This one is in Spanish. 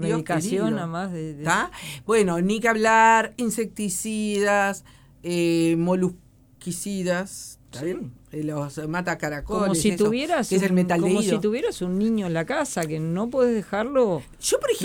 Dios medicación querido. nada más de ¿Está? Bueno, ni que hablar, insecticidas, molusquicidas, ¿está Sí. bien? Los mata caracoles, como si eso, tuvieras que es el como si metaldehído. tuvieras un niño en la casa que no puedes dejarlo. Yo, por